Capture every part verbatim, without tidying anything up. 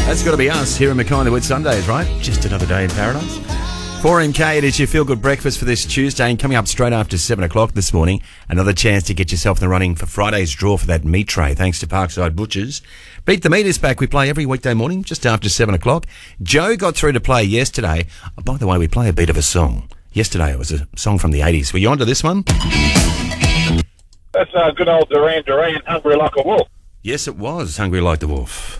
That's got to be us here in Mackay on the Whitsundays, right? Just another day in paradise. four M K, it is your feel-good breakfast for this Tuesday, and coming up straight after seven o'clock this morning, another chance to get yourself in the running for Friday's draw for that meat tray, thanks to Parkside Butchers. Beat the Meat is back. We play every weekday morning just after seven o'clock. Joe got through to play yesterday. Oh, by the way, we play a beat of a song. Yesterday it was a song from the eighties. Were you on to this one? That's uh, good old Duran Duran, Hungry Like a Wolf. Yes, it was Hungry Like the Wolf.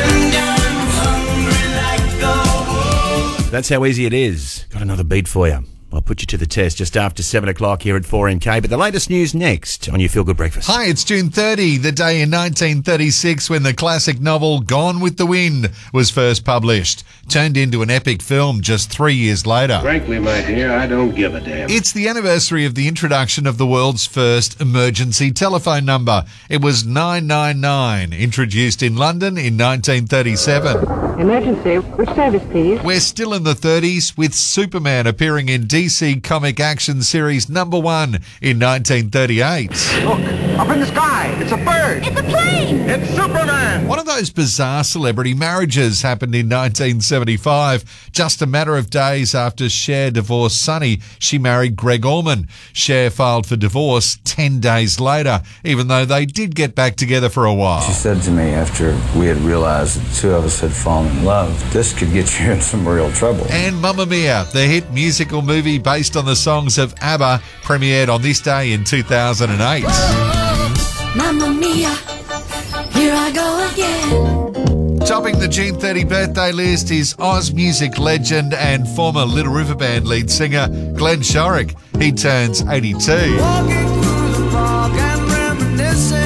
That's how easy it is. Got another beat for you. I'll put you to the test just after seven o'clock here at four M K. But the latest news next on your Feel Good Breakfast. Hi, it's June thirtieth, the day in nineteen thirty-six when the classic novel Gone with the Wind was first published. Turned into an epic film just three years later. Frankly, my dear, I don't give a damn. It's the anniversary of the introduction of the world's first emergency telephone number. It was nine nine nine, introduced in London in nineteen thirty-seven. Emergency, which service, please? We're still in the thirties with Superman appearing in D C Comic Action Series number one in nineteen thirty-eight. Look, up in the sky, it's a bird. It's a plane! It's Superman. One of those bizarre celebrity marriages happened in nineteen seventy-five. Just a matter of days after Cher divorced Sonny, she married Greg Allman. Cher filed for divorce ten days later, even though they did get back together for a while. She said to me after we had realized that the two of us had fallen in love, this could get you in some real trouble. And Mamma Mia, the hit musical movie based on the songs of ABBA, premiered on this day in two thousand eight. Whoa, Mamma Mia, here I go again. Topping the June thirtieth birthday list is Oz music legend and former Little River Band lead singer Glenn Shorrock. He turns eighty-two. Walking through the park and reminiscing.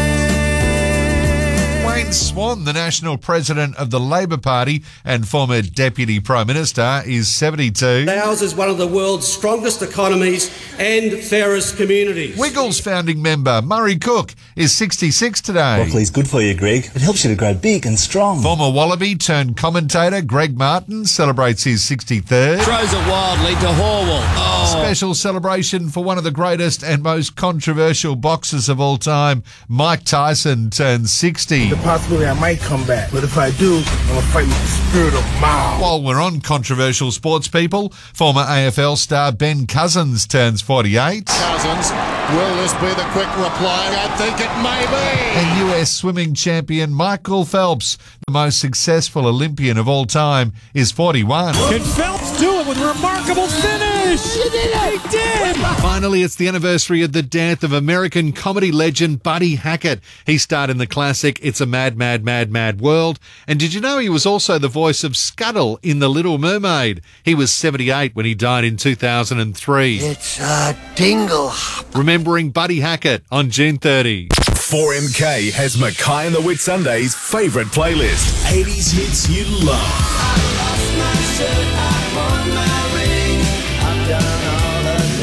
Wayne Swan, the national president of the Labor Party and former deputy prime minister, is seventy-two. Ours is one of the world's strongest economies and fairest communities. Wiggles founding member Murray Cook is sixty-six today. Broccoli's good for you, Greg. It helps you to grow big and strong. Former Wallaby turned commentator Greg Martin celebrates his sixty-third. Throws it wildly to Horwell. Oh. Special celebration for one of the greatest and most controversial boxers of all time, Mike Tyson, turns sixty. The possibility I might come back, but if I do, I'm going to fight with the spirit of Mao. While we're on controversial sports people, former A F L star Ben Cousins turns forty-eight. Cousins, will this be the quick reply? I think it may be. And U S swimming champion Michael Phelps, the most successful Olympian of all time, is forty-one. Can Phelps do it with a remarkable finish? He did it! He did! Finally, it's the anniversary of the death of American comedy legend Buddy Hackett. He starred in the classic It's a Mad, Mad, Mad, Mad World. And did you know he was also the voice of Scuttle in The Little Mermaid? He was seventy-eight when he died in two thousand three. It's a dingle. Remembering Buddy Hackett on June thirtieth. four M K has Mackay and the Whitsunday's favourite playlist. eighties hits you love. I lost my shirt, I won my ring. I've done all I've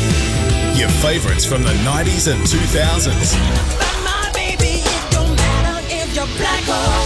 done. Your favourites from the nineties and two thousands. But my baby, it don't matter if you're black or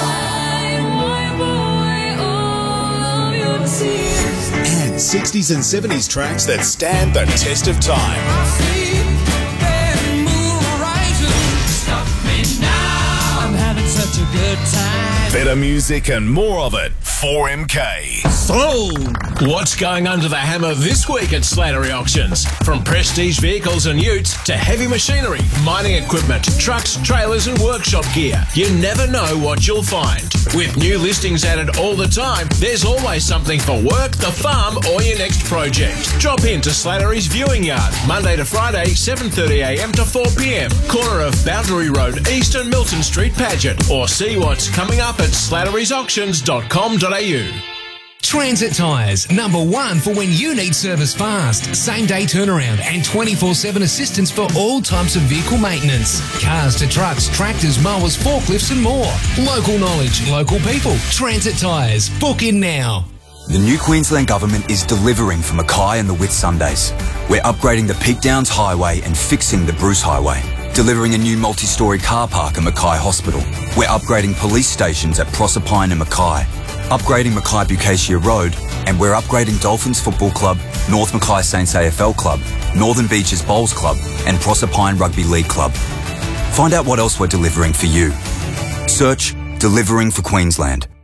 white. Wipe away all of your tears. And sixties and seventies tracks that stand the test of time. I see that moon rising. Stop me now. I'm having such a good time. Better music and more of it. four M K. So, what's going under the hammer this week at Slattery Auctions? From prestige vehicles and utes to heavy machinery, mining equipment, trucks, trailers and workshop gear. You never know what you'll find. With new listings added all the time, there's always something for work, the farm or your next project. Drop in to Slattery's Viewing Yard, Monday to Friday, seven thirty a m to four p m, corner of Boundary Road, East and Milton Street, Paget, or see what's coming up at slattery's auctions dot com dot a u. Transit Tyres, number one for when you need service fast, same-day turnaround and twenty-four seven assistance for all types of vehicle maintenance. Cars to trucks, tractors, mowers, forklifts and more. Local knowledge, local people. Transit Tyres. Book in now. The new Queensland Government is delivering for Mackay and the Whitsundays. We're upgrading the Peak Downs Highway and fixing the Bruce Highway. Delivering a new multi-storey car park at Mackay Hospital. We're upgrading police stations at Proserpine and Mackay. Upgrading Mackay Bucacia Road, and we're upgrading Dolphins Football Club, North Mackay Saints A F L Club, Northern Beaches Bowls Club, and Proserpine Rugby League Club. Find out what else we're delivering for you. Search Delivering for Queensland.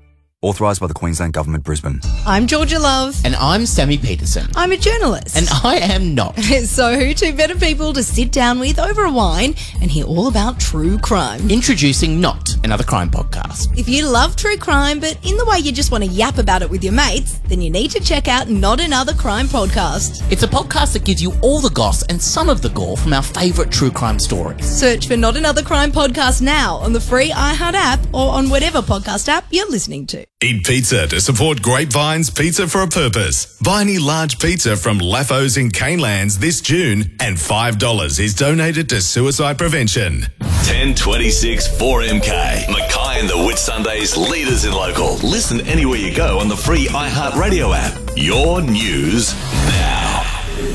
Authorised by the Queensland Government, Brisbane. I'm Georgia Love. And I'm Sammy Peterson. I'm a journalist. And I am not. So who two better people to sit down with over a wine and hear all about true crime? Introducing Not, another crime podcast. If you love true crime, but in the way you just want to yap about it with your mates, then you need to check out Not Another Crime Podcast. It's a podcast that gives you all the goss and some of the gore from our favourite true crime stories. Search for Not Another Crime Podcast now on the free iHeart app or on whatever podcast app you're listening to. Eat pizza to support Grapevine's Pizza for a Purpose. Buy any large pizza from Laffos in Canelands this June and five dollars is donated to suicide prevention. ten twenty-six four M K. Mackay and the Whitsundays, leaders in local. Listen anywhere you go on the free iHeartRadio app. Your news now.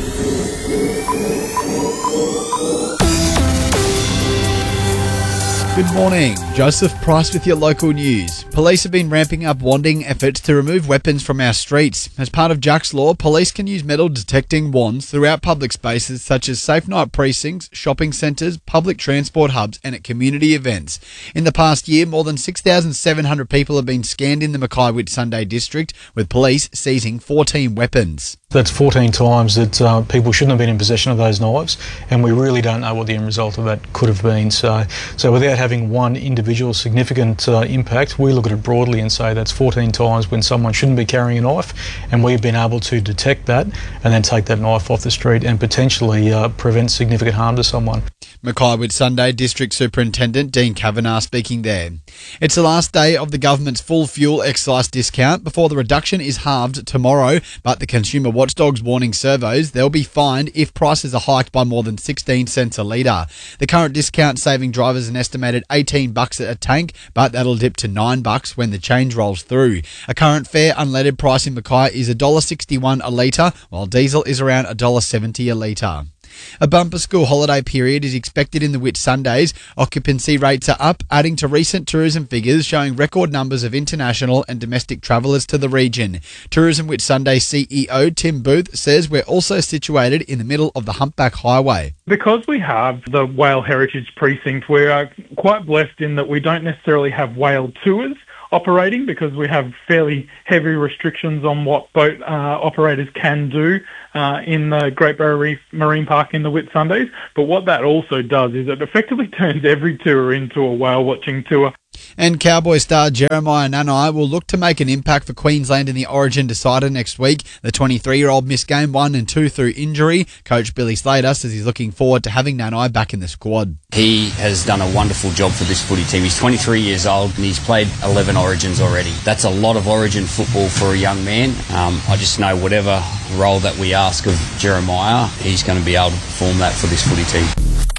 Good morning. Joseph Price with your local news. Police have been ramping up wanding efforts to remove weapons from our streets. As part of Jack's Law, police can use metal detecting wands throughout public spaces such as safe night precincts, shopping centres, public transport hubs and at community events. In the past year, more than six thousand seven hundred people have been scanned in the Mackay Whitsunday district, with police seizing fourteen weapons. That's fourteen times that uh, people shouldn't have been in possession of those knives, and we really don't know what the end result of that could have been. So, so without having one individual significant uh, impact, we look at it broadly and say that's fourteen times when someone shouldn't be carrying a knife, and we've been able to detect that and then take that knife off the street and potentially uh, prevent significant harm to someone. Mackay Whitsunday District Superintendent Dean Kavanagh speaking there. It's the last day of the government's full fuel excise discount before the reduction is halved tomorrow, but the Consumer Watchdog's warning servos they'll be fined if prices are hiked by more than sixteen cents a litre. The current discount saving drivers an estimated eighteen bucks at a tank, but that'll dip to nine bucks when the change rolls through. A current fair unleaded price in Mackay is one dollar sixty-one a litre, while diesel is around one dollar seventy a litre. A bumper school holiday period is expected in the Whitsundays. Occupancy rates are up, adding to recent tourism figures showing record numbers of international and domestic travellers to the region. Tourism Whitsunday C E O Tim Booth says we're also situated in the middle of the Humpback Highway. Because we have the Whale Heritage Precinct, we are quite blessed in that we don't necessarily have whale tours operating because we have fairly heavy restrictions on what boat uh, operators can do uh, in the Great Barrier Reef Marine Park in the Whitsundays. But what that also does is it effectively turns every tour into a whale watching tour. And Cowboy star Jeremiah Nanai will look to make an impact for Queensland in the Origin decider next week. The twenty-three-year-old missed game one and two through injury. Coach Billy Slater says he's looking forward to having Nanai back in the squad. He has done a wonderful job for this footy team. He's twenty-three years old and he's played eleven Origins already. That's a lot of Origin football for a young man. Um, I just know whatever role that we ask of Jeremiah, he's going to be able to perform that for this footy team.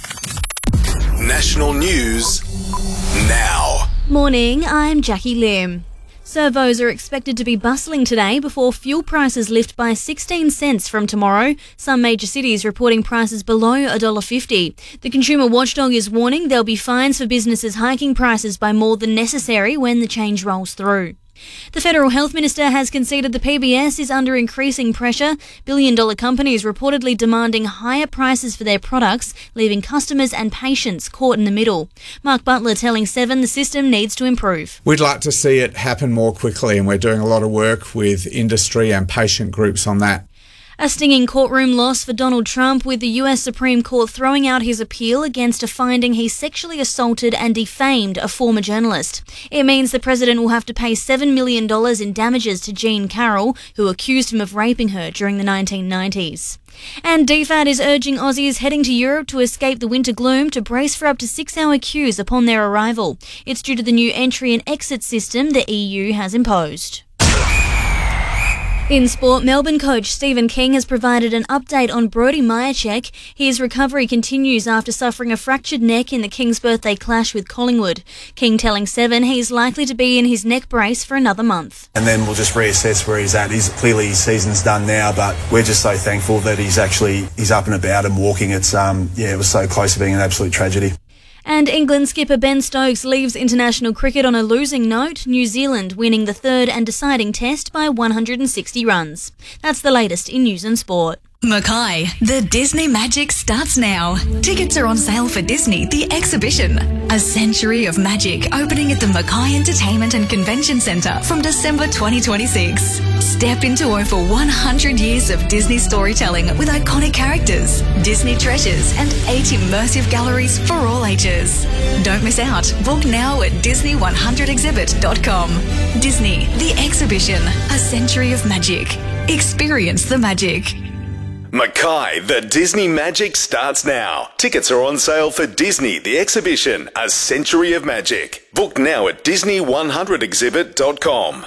National news now. Morning, I'm Jackie Lim. Servos are expected to be bustling today before fuel prices lift by sixteen cents from tomorrow. Some major cities reporting prices below one dollar fifty. The Consumer Watchdog is warning there'll be fines for businesses hiking prices by more than necessary when the change rolls through. The Federal Health Minister has conceded the P B S is under increasing pressure. Billion-dollar companies reportedly demanding higher prices for their products, leaving customers and patients caught in the middle. Mark Butler telling Seven the system needs to improve. We'd like to see it happen more quickly, and we're doing a lot of work with industry and patient groups on that. A stinging courtroom loss for Donald Trump, with the U S Supreme Court throwing out his appeal against a finding he sexually assaulted and defamed a former journalist. It means the president will have to pay seven million dollars in damages to Jean Carroll, who accused him of raping her during the nineteen nineties. And D F A D is urging Aussies heading to Europe to escape the winter gloom to brace for up to six-hour queues upon their arrival. It's due to the new entry and exit system the E U has imposed. In sport, Melbourne coach Stephen King has provided an update on Brodie Mihocek. His recovery continues after suffering a fractured neck in the King's birthday clash with Collingwood. King telling Seven he's likely to be in his neck brace for another month. And then we'll just reassess where he's at. He's clearly his season's done now, but we're just so thankful that he's actually he's up and about and walking. It's um yeah, it was so close to being an absolute tragedy. And England skipper Ben Stokes leaves international cricket on a losing note, New Zealand winning the third and deciding test by one hundred sixty runs. That's the latest in news and sport. Mackay, the Disney magic starts now. Tickets are on sale for Disney The Exhibition, a century of magic opening at the Mackay Entertainment and Convention Centre from December twenty twenty-six. Step into over one hundred years of Disney storytelling with iconic characters, Disney treasures and eight immersive galleries for all ages. Don't miss out. Book now at disney one hundred exhibit dot com. Disney The Exhibition, a century of magic. Experience the magic. Mackay, the Disney magic starts now. Tickets are on sale for Disney The Exhibition, a century of magic. Book now at disney one hundred exhibit dot com.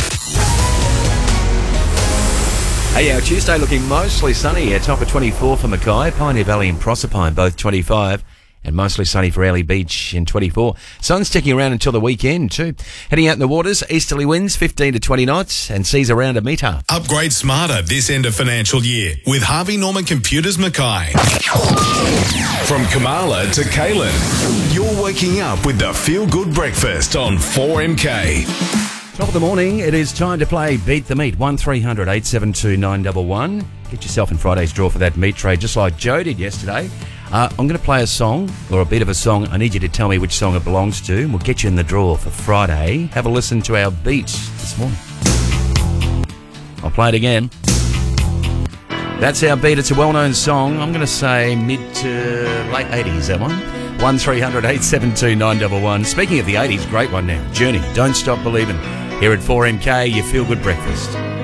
Hey, our Tuesday looking mostly sunny. A top of twenty-four for Mackay, Pioneer Valley and Proserpine, both twenty-five. And mostly sunny for Airlie Beach in twenty-four. Sun's sticking around until the weekend too. Heading out in the waters, easterly winds fifteen to twenty knots and seas around a metre. Upgrade smarter this end of financial year with Harvey Norman Computers Mackay. From Kamala to Kaylin, you're waking up with the Feel Good Breakfast on four M K. Top of the morning, it is time to play Beat the Meat. one three hundred eight seven two nine one one. Get yourself in Friday's draw for that meat trade, just like Joe did yesterday. Uh, I'm going to play a song, or a bit of a song. I need you to tell me which song it belongs to, and we'll get you in the draw for Friday. Have a listen to our beat this morning. I'll play it again. That's our beat. It's a well-known song. I'm going to say mid to late eighties, that one. one three hundred eight seven two nine one one. Speaking of the eighties, great one now. Journey, Don't Stop Believing. Here at four M K, your feel-good breakfast.